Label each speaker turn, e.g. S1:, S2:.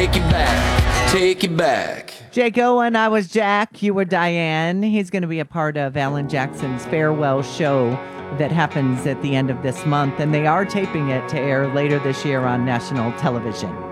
S1: take it back, take it back.
S2: Jake Owen, I was Jack, you were Diane. He's going to be a part of Alan Jackson's farewell show that happens at the end of this month, and they are taping it to air later this year on national television.